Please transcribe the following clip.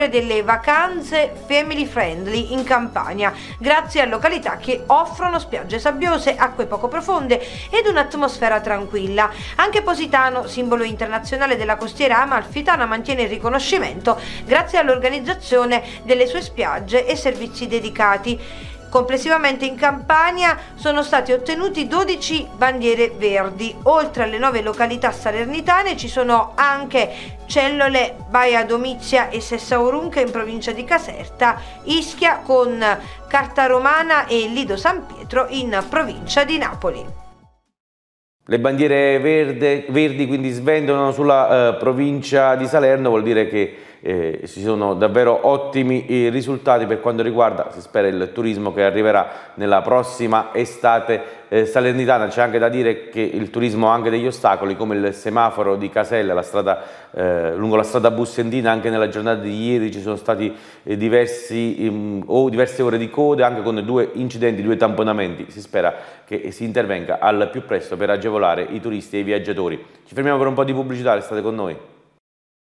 delle vacanze family friendly in Campania, grazie a località che offrono spiagge sabbiose, acque poco profonde ed un'atmosfera tranquilla. Anche Positano, simbolo internazionale della costiera amalfitana, mantiene il riconoscimento grazie all'organizzazione delle sue spiagge e servizi dedicati. Complessivamente in Campania sono stati ottenuti 12 bandiere verdi. Oltre alle 9 località salernitane ci sono anche Cellole, Baia Domizia e Sessaurunca in provincia di Caserta, Ischia con Carta Romana e Lido San Pietro in provincia di Napoli. Le bandiere verdi quindi svendono sulla provincia di Salerno, vuol dire che ci sono davvero ottimi risultati per quanto riguarda, si spera, il turismo che arriverà nella prossima estate salernitana. C'è anche da dire che il turismo ha anche degli ostacoli, come il semaforo di Casella, lungo la strada Bussendina. Anche nella giornata di ieri ci sono stati diverse ore di code, anche con 2 incidenti, 2 tamponamenti. Si spera che si intervenga al più presto per agevolare i turisti e i viaggiatori. Ci fermiamo per un po' di pubblicità, restate con noi.